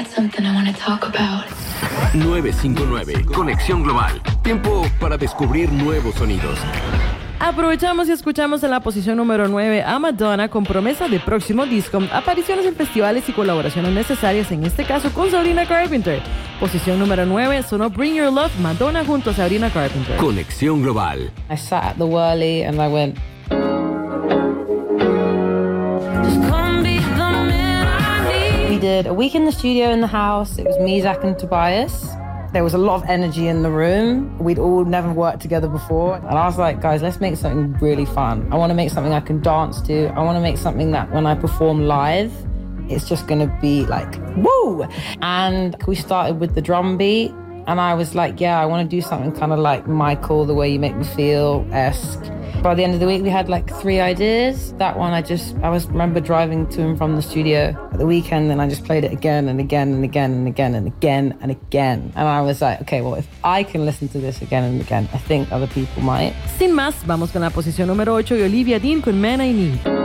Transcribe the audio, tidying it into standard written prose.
got something I want to talk about. 959, Conexión Global. Tiempo para descubrir nuevos sonidos. Aprovechamos y escuchamos en la posición número 9 a Madonna con promesa de próximo disco, apariciones en festivales y colaboraciones necesarias, en este caso con Sabrina Carpenter. Posición número 9 sonó Bring Your Love, Madonna junto a Sabrina Carpenter. Conexión Global. I sat at the whirly and I went... We did a week in the studio in the house. It was me, Zach and Tobias. There was a lot of energy in the room. We'd all never worked together before. And I was like, guys, let's make something really fun. I want to make something I can dance to. I want to make something that when I perform live, it's just going to be like, woo! And we started with the drum beat. And I was like, yeah, I want to do something kind of like Michael, The Way You Make Me Feel-esque. By the end of the week, we had like 3 ideas. That one, I remember driving to and from the studio at the weekend, and I just played it again and again and again and again and again and again. And I was like, okay, well, if I can listen to this again and again, I think other people might. Sin más, vamos con la posición número 8 y Olivia Dean con Man I Need.